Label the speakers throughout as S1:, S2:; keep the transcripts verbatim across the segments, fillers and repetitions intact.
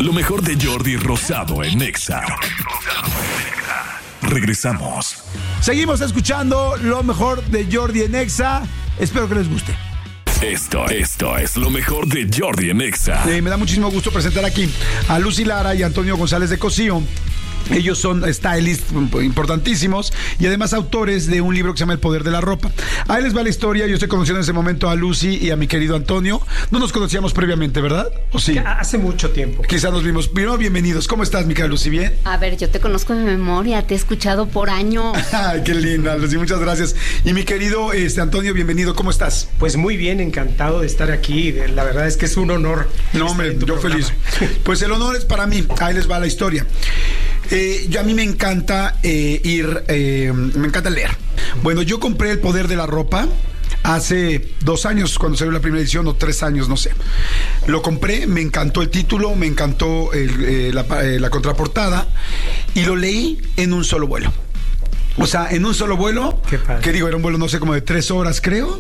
S1: Lo mejor de Jordi Rosado en Exa. Regresamos.
S2: Seguimos escuchando lo mejor de Jordi en Exa. Espero que les guste.
S1: Esto, esto es lo mejor de Jordi en Exa.
S2: Eh, me da muchísimo gusto presentar aquí a Lucy Lara y Antonio González de Cosío. Ellos son stylists importantísimos y además autores de un libro que se llama El Poder de la Ropa. Ahí les va la historia. Yo estoy conociendo en ese momento a Lucy y a mi querido Antonio. No nos conocíamos previamente, ¿verdad? ¿O sí?
S3: Hace mucho tiempo.
S2: Quizá nos vimos. Primero, bienvenidos. ¿Cómo estás, mi querida Lucy? ¿Bien?
S4: A ver, yo te conozco de memoria. Te he escuchado por años.
S2: Ay, qué linda, Lucy. Muchas gracias. Y mi querido este, Antonio, bienvenido. ¿Cómo estás?
S3: Pues muy bien, encantado de estar aquí. La verdad es que es un honor.
S2: No, hombre, yo programa. Feliz. Pues el honor es para mí. Ahí les va la historia. Eh, yo a mí me encanta eh, ir, eh, me encanta leer. Bueno, yo compré El Poder de la Ropa hace dos años cuando salió la primera edición, o tres años, no sé. Lo compré, me encantó el título, me encantó el, eh, la, eh, la contraportada y lo leí en un solo vuelo. O sea, en un solo vuelo, que digo, era un vuelo no sé, como de tres horas creo.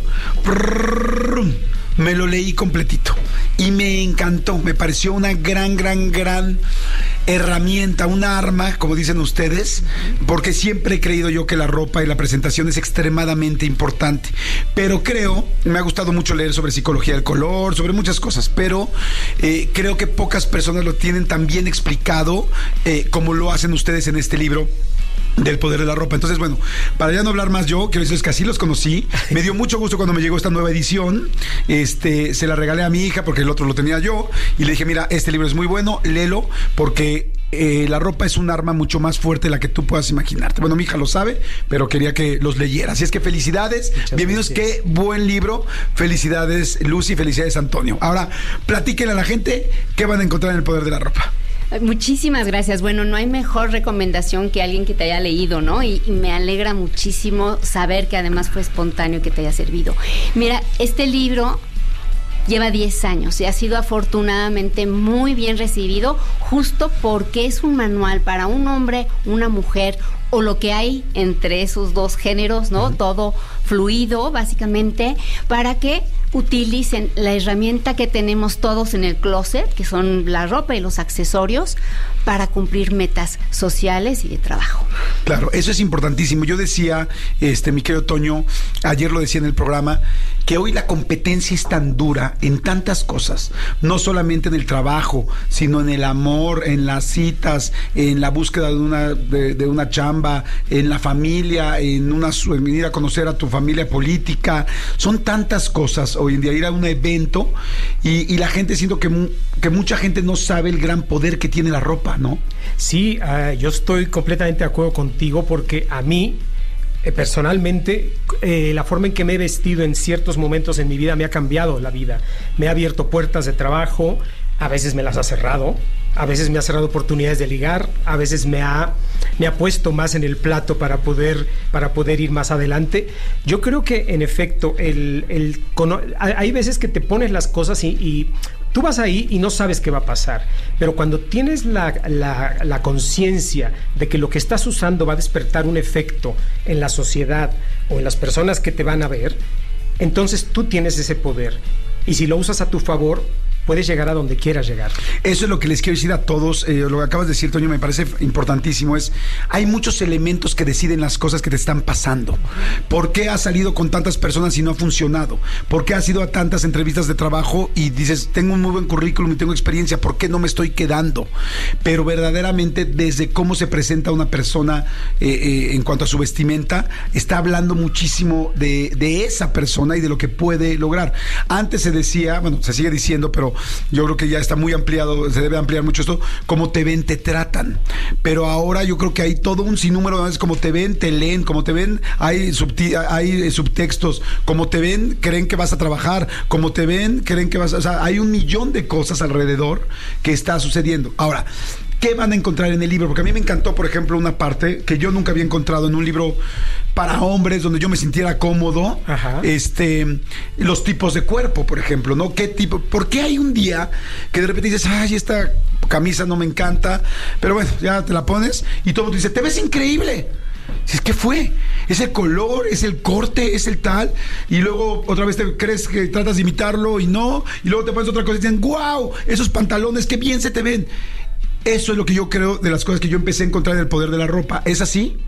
S2: Prrr, me lo leí completito y me encantó, me pareció una gran, gran, gran herramienta, una arma, como dicen ustedes, porque siempre he creído yo que la ropa y la presentación es extremadamente importante, pero creo, me ha gustado mucho leer sobre psicología del color, sobre muchas cosas, pero eh, creo que pocas personas lo tienen tan bien explicado eh, como lo hacen ustedes en este libro del Poder de la Ropa. Entonces, bueno, para ya no hablar más yo, quiero decirles que así los conocí. Me dio mucho gusto cuando me llegó esta nueva edición. Este, se la regalé a mi hija porque el otro lo tenía yo. Y le dije, mira, este libro es muy bueno, léelo, porque eh, la ropa es un arma mucho más fuerte de la que tú puedas imaginarte. Bueno, mi hija lo sabe, pero quería que los leyera. Así es que felicidades, muchas bienvenidos, gracias. Qué buen libro. Felicidades, Lucy, felicidades, Antonio. Ahora, platíquenle a la gente qué van a encontrar en El Poder de la Ropa.
S4: Muchísimas gracias. Bueno, no hay mejor recomendación que alguien que te haya leído, ¿no? Y, y me alegra muchísimo saber que además fue espontáneo, que te haya servido. Mira, este libro lleva diez años y ha sido afortunadamente muy bien recibido, justo porque es un manual para un hombre, una mujer, o lo que hay entre esos dos géneros, ¿no? Uh-huh. Todo fluido, básicamente, para que utilicen la herramienta que tenemos todos en el closet, que son la ropa y los accesorios, para cumplir metas sociales y de trabajo.
S2: Claro, eso es importantísimo. Yo decía, este, mi querido Toño, ayer lo decía en el programa, que hoy la competencia es tan dura en tantas cosas, no solamente en el trabajo, sino en el amor, en las citas, en la búsqueda de una, de, de una chamba, en la familia, en, una, en ir a conocer a tu familia política. Son tantas cosas hoy en día, ir a un evento y, y la gente, siento que, que mucha gente no sabe el gran poder que tiene la ropa, ¿no?
S3: Sí, uh, yo estoy completamente de acuerdo contigo, porque a mí eh, personalmente eh, la forma en que me he vestido en ciertos momentos en mi vida me ha cambiado la vida, me ha abierto puertas de trabajo, a veces me las ha cerrado, a veces me ha cerrado oportunidades de ligar, a veces me ha, me ha puesto más en el plato para poder, para poder ir más adelante. Yo creo que en efecto el, el, hay veces que te pones las cosas y, y tú vas ahí y no sabes qué va a pasar, pero cuando tienes la, la, la conciencia de que lo que estás usando va a despertar un efecto en la sociedad o en las personas que te van a ver, entonces tú tienes ese poder, y si lo usas a tu favor, puedes llegar a donde quieras llegar.
S2: Eso es lo que les quiero decir a todos. Eh, lo que acabas de decir, Toño, me parece importantísimo. Es, hay muchos elementos que deciden las cosas que te están pasando. ¿Por qué has salido con tantas personas y no ha funcionado? ¿Por qué has ido a tantas entrevistas de trabajo y dices, tengo un muy buen currículum y tengo experiencia, ¿por qué no me estoy quedando? Pero verdaderamente, desde cómo se presenta una persona eh, eh, en cuanto a su vestimenta, está hablando muchísimo de, de esa persona y de lo que puede lograr. Antes se decía, bueno, se sigue diciendo, pero yo creo que ya está muy ampliado, se debe ampliar mucho esto, cómo te ven, te tratan. Pero ahora yo creo que hay todo un sinnúmero de veces, como te ven, te leen, como te ven, hay, subti- hay subtextos, como te ven, creen que vas a trabajar, como te ven, creen que vas a... O sea, hay un millón de cosas alrededor que está sucediendo. Ahora, ¿qué van a encontrar en el libro? Porque a mí me encantó, por ejemplo, una parte que yo nunca había encontrado en un libro para hombres, donde yo me sintiera cómodo. Ajá. Este, los tipos de cuerpo, por ejemplo, ¿no? ¿Qué tipo? ¿Por qué hay un día que de repente dices, ay, esta camisa no me encanta, pero bueno, ya te la pones y todo el mundo dice, te ves increíble? Si es que fue, es el color, es el corte, es el tal, y luego otra vez te crees que tratas de imitarlo y no, y luego te pones otra cosa y dicen, wow, esos pantalones, qué bien se te ven. Eso es lo que yo creo de las cosas que yo empecé a encontrar en el poder de la ropa. ¿Es así?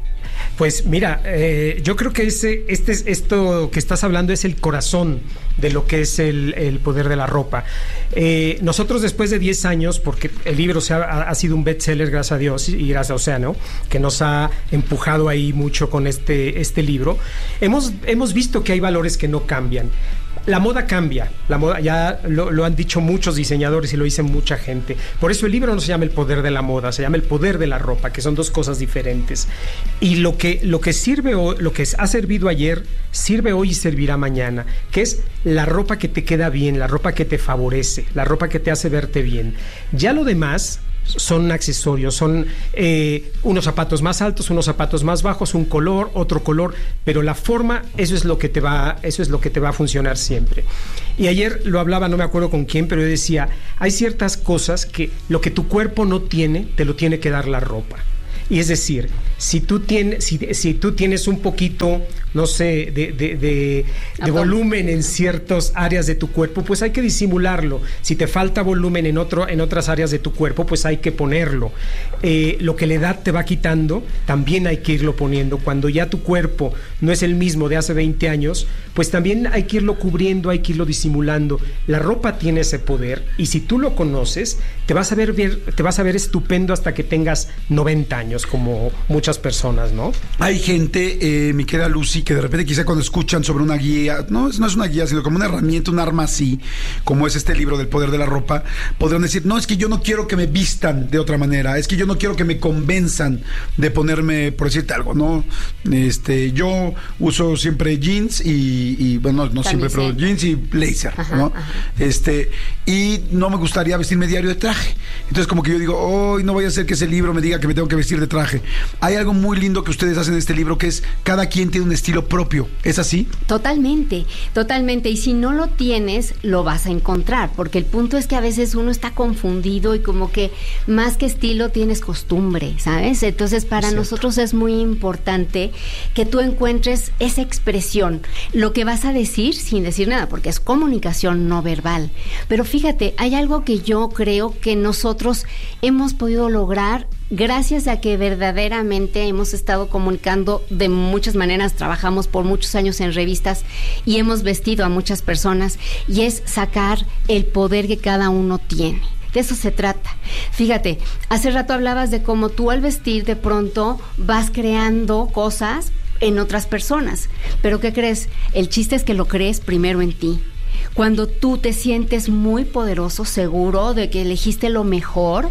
S3: Pues mira, eh, yo creo que ese, este, esto que estás hablando es el corazón de lo que es el, el poder de la ropa. Eh, nosotros después de diez años, porque el libro se ha, ha sido un bestseller, gracias a Dios y gracias a Océano, que nos ha empujado ahí mucho con este, este libro, hemos, hemos visto que hay valores que no cambian. La moda cambia, la moda ya lo, lo han dicho muchos diseñadores y lo dice mucha gente. Por eso el libro no se llama El poder de la moda, se llama El poder de la ropa, que son dos cosas diferentes. Y lo que, lo que sirve o lo que ha servido ayer, sirve hoy y servirá mañana, que es la ropa que te queda bien, la ropa que te favorece, la ropa que te hace verte bien. Ya lo demás son accesorios, son eh, unos zapatos más altos, unos zapatos más bajos, un color, otro color, pero la forma, eso es lo que te va, eso es lo que te va a funcionar siempre. Y ayer lo hablaba, no me acuerdo con quién, pero yo decía, hay ciertas cosas que lo que tu cuerpo no tiene, te lo tiene que dar la ropa. Y es decir, si tú tienes, si, si tú tienes un poquito, no sé, de, de, de, de volumen en ciertas áreas de tu cuerpo, pues hay que disimularlo. Si te falta volumen en otro, en otras áreas de tu cuerpo, pues hay que ponerlo. Eh, lo que la edad te va quitando, también hay que irlo poniendo. Cuando ya tu cuerpo no es el mismo de hace veinte años, pues también hay que irlo cubriendo, hay que irlo disimulando. La ropa tiene ese poder y si tú lo conoces, te vas a ver, ver te vas a ver estupendo hasta que tengas noventa años, como muchas personas, ¿no?
S2: Hay gente, eh, mi querida Lucy, que de repente quizá cuando escuchan sobre una guía, no, no es una guía, sino como una herramienta, un arma así, como es este libro del poder de la ropa, podrán decir, no, es que yo no quiero que me vistan de otra manera, es que yo no quiero que me convenzan de ponerme, por decirte algo, ¿no? Este, yo uso siempre jeans y, y bueno, no, no siempre, pero jeans y blazer, ajá, ¿no? Ajá. Este, y no me gustaría vestirme diario de traje. Entonces como que yo digo, oh, no voy a hacer que ese libro me diga que me tengo que vestir de traje. Hay algo muy lindo que ustedes hacen en este libro, que es cada quien tiene un estilo propio. ¿Es así?
S4: Totalmente, totalmente. Y si no lo tienes, lo vas a encontrar, porque el punto es que a veces uno está confundido y como que más que estilo tienes costumbre, ¿sabes? Entonces para nosotros es muy importante que tú encuentres esa expresión, lo que vas a decir sin decir nada, porque es comunicación no verbal. Pero fíjate, hay algo que yo creo que nosotros hemos podido lograr gracias a que verdaderamente hemos estado comunicando de muchas maneras, trabajamos por muchos años en revistas y hemos vestido a muchas personas, y es sacar el poder que cada uno tiene. De eso se trata. Fíjate, hace rato hablabas de cómo tú al vestir de pronto vas creando cosas en otras personas. Pero ¿qué crees? El chiste es que lo crees primero en ti. Cuando tú te sientes muy poderoso, seguro de que elegiste lo mejor,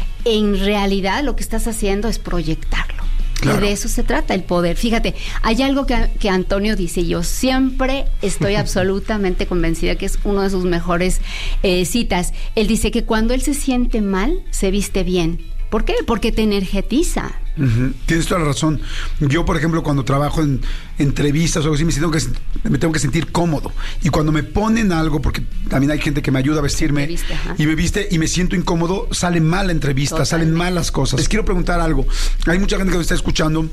S4: en realidad lo que estás haciendo es proyectarlo. Claro. Y de eso se trata el poder. Fíjate, hay algo que, que Antonio dice, yo siempre estoy absolutamente convencida que es uno de sus mejores eh, citas. Él dice que cuando él se siente mal, se viste bien. ¿Por qué? Porque te energetiza.
S2: Uh-huh. Tienes toda la razón. Yo, por ejemplo, cuando trabajo en entrevistas o algo así, me tengo, que, me tengo que sentir cómodo. Y cuando me ponen algo, porque también hay gente que me ayuda a vestirme, viste, y me viste y me siento incómodo, sale mal la entrevista, totalmente. Salen mal las cosas. Les quiero preguntar algo. Hay mucha gente que nos está escuchando.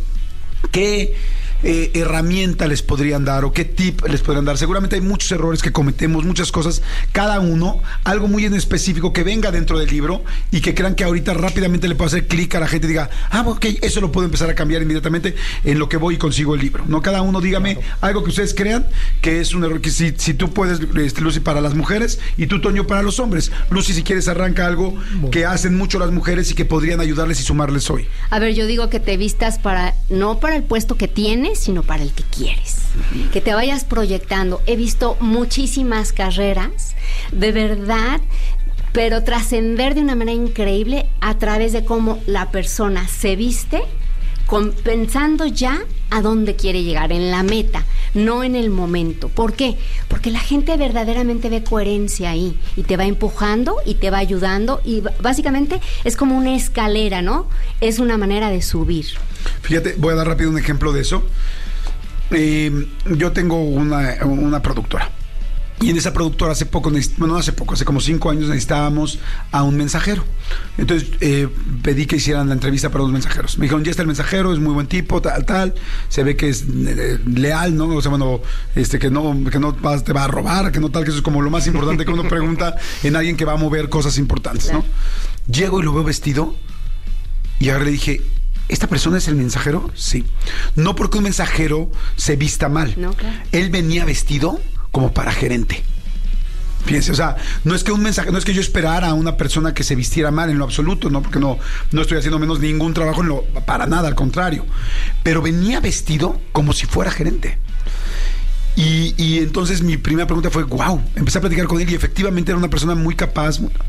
S2: ¿Qué eh, herramienta les podrían dar o qué tip les podrían dar? Seguramente hay muchos errores que cometemos, muchas cosas, cada uno, algo muy en específico que venga dentro del libro y que crean que ahorita rápidamente le puedo hacer clic a la gente y diga, ah, ok, eso lo puedo empezar a cambiar inmediatamente en lo que voy y consigo el libro. No, cada uno dígame claro. Algo que ustedes crean que es un error, que si, si tú puedes, este, Lucy, para las mujeres y tú, Toño, para los hombres. Lucy, si quieres, arranca algo bueno. Que hacen mucho las mujeres y que podrían ayudarles y sumarles hoy.
S4: A ver, yo digo que te vistas para, no para el puesto que tienes, sino para el que quieres. Uh-huh. Que te vayas proyectando. He visto muchísimas carreras, de verdad, pero trascender de una manera increíble a través de cómo la persona se viste, con, pensando ya a dónde quiere llegar, en la meta, no en el momento. ¿Por qué? Porque la gente verdaderamente ve coherencia ahí y te va empujando y te va ayudando y básicamente es como una escalera, ¿no? Es una manera de subir.
S2: Fíjate, voy a dar rápido un ejemplo de eso. Eh, yo tengo una, una productora Y en esa productora hace poco, bueno, no hace poco, hace como cinco años necesitábamos a un mensajero. Entonces eh, pedí que hicieran la entrevista para los mensajeros. Me dijeron, ya está el mensajero, es muy buen tipo, tal, tal. Se ve que es eh, leal, ¿no? O sea, bueno, este, que no, que no va, te va a robar, que no tal, que eso es como lo más importante que uno pregunta en alguien que va a mover cosas importantes, ¿no? Llego y lo veo vestido y ahora le dije, ¿esta persona es el mensajero? Sí. No porque un mensajero se vista mal.
S4: No, claro.
S2: Él venía vestido como para gerente. Fíjense, o sea, no es que un mensaje, no es que yo esperara a una persona que se vistiera mal en lo absoluto, no, porque no, no estoy haciendo menos ningún trabajo en lo, para nada, al contrario. Pero venía vestido como si fuera gerente. Y, y entonces mi primera pregunta fue, wow, empecé a platicar con él y efectivamente era una persona muy capaz. Muy,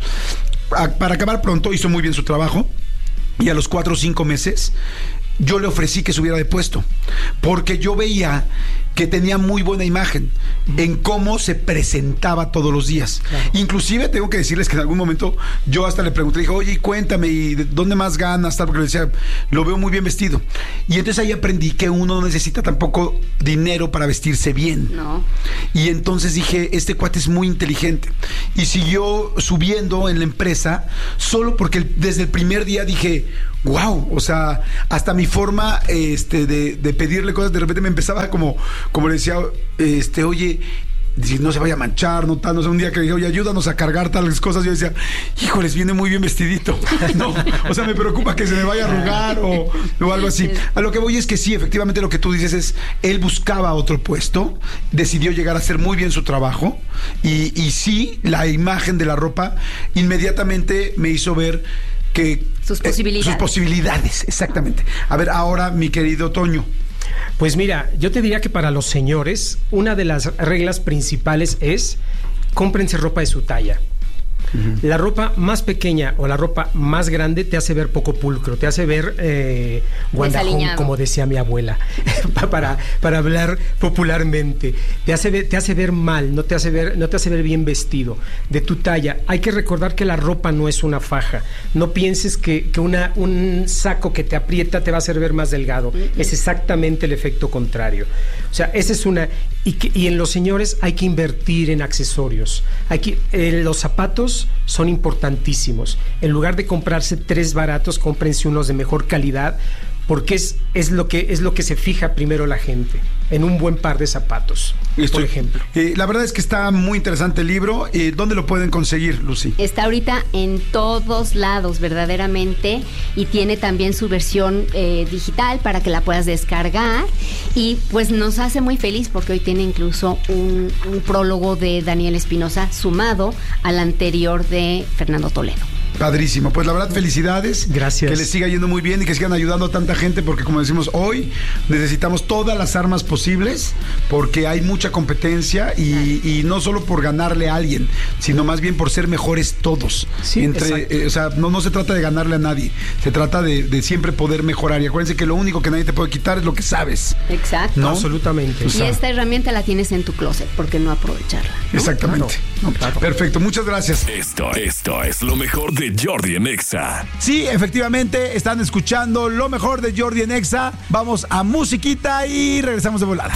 S2: a, para acabar pronto, hizo muy bien su trabajo y a los cuatro o cinco meses yo le ofrecí que subiera de puesto, porque yo veía que tenía muy buena imagen en cómo se presentaba todos los días. Claro. Inclusive tengo que decirles que en algún momento yo hasta le pregunté, dije, oye, cuéntame, ¿y de dónde más ganas? Tal, porque le decía, lo veo muy bien vestido. Y entonces ahí aprendí que uno no necesita tampoco dinero para vestirse bien.
S4: No.
S2: Y entonces dije, este cuate es muy inteligente. Y siguió subiendo en la empresa, solo porque desde el primer día dije, wow, o sea, hasta mi forma este, de, de pedirle cosas, de repente me empezaba como, como le decía, este, oye, no se vaya a manchar, no tal, no sé, un día que dije, oye, ayúdanos a cargar tales cosas, yo decía, híjoles, viene muy bien vestidito, no, o sea, me preocupa que se me vaya a arrugar o, o algo así. A lo que voy es que sí, efectivamente lo que tú dices es, él buscaba otro puesto, decidió llegar a hacer muy bien su trabajo, y, y sí, la imagen de la ropa inmediatamente me hizo ver que
S4: sus posibilidades.
S2: Eh, sus posibilidades, exactamente. A ver, ahora, mi querido Toño.
S3: Pues mira, yo te diría que para los señores, una de las reglas principales es cómprense ropa de su talla. Uh-huh. La ropa más pequeña o la ropa más grande te hace ver poco pulcro, te hace ver eh, guandajón, como decía mi abuela, para, para hablar popularmente. Te hace ver, te hace ver mal, no te hace ver, no te hace ver bien vestido, de tu talla. Hay que recordar que la ropa no es una faja. No pienses que, que una, un saco que te aprieta te va a hacer ver más delgado. Uh-huh. Es exactamente el efecto contrario. O sea, esa es una... Y, que, y en los señores hay que invertir en accesorios. Hay que, eh, los zapatos son importantísimos. En lugar de comprarse tres baratos, cómprense unos de mejor calidad, porque es, es, lo que, es lo que se fija primero la gente, en un buen par de zapatos, Estoy, por ejemplo.
S2: Eh, la verdad es que está muy interesante el libro. Eh, ¿Dónde lo pueden conseguir, Lucy?
S4: Está ahorita en todos lados, verdaderamente, y tiene también su versión eh, digital para que la puedas descargar. Y pues nos hace muy feliz porque hoy tiene incluso un, un prólogo de Daniel Espinosa sumado al anterior de Fernando Toledo.
S2: Padrísimo, pues la verdad, felicidades.
S3: Gracias.
S2: Que les siga yendo muy bien y que sigan ayudando a tanta gente, porque como decimos hoy, necesitamos todas las armas posibles, porque hay mucha competencia y, y no solo por ganarle a alguien, sino más bien por ser mejores todos.
S3: Sí,
S2: Entre, eh, o sea, no, no se trata de ganarle a nadie, se trata de, de siempre poder mejorar. Y acuérdense que lo único que nadie te puede quitar es lo que sabes.
S4: Exacto.
S2: ¿No?
S3: Absolutamente.
S4: Y esta herramienta la tienes en tu closet, ¿por qué no aprovecharla? ¿No?
S2: Exactamente.
S3: Claro. No, claro.
S2: Perfecto, muchas gracias.
S1: Esto, esto es lo mejor de Jordi en Exa.
S2: Sí, efectivamente, están escuchando lo mejor de Jordi en Exa. Vamos a musiquita y regresamos de volada.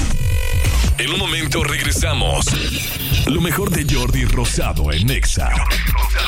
S1: En un momento regresamos. Lo mejor de Jordi Rosado en Exa.